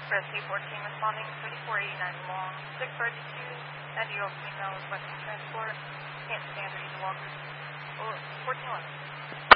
Rescue 14 responding 3489 long, 632, and you open now requesting transport. Can't stand or either walkers. Or 1411.